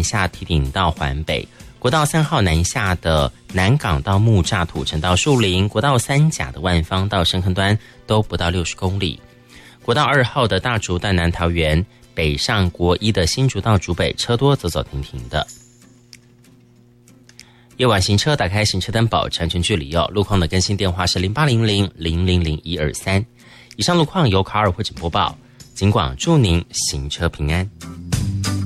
南下堤顶到环北，国道3号南下的南港到木栅土城到树林，国道3甲的万芳到深坑端都不到60公里。国道2号的大竹到南桃园，北上国一的新竹到竹北，车多走走停停的。夜晚行车，打开行车灯保持安全距离哦。路况的更新电话是0800000123。以上路况由卡尔会诊播报，警广祝您行车平安。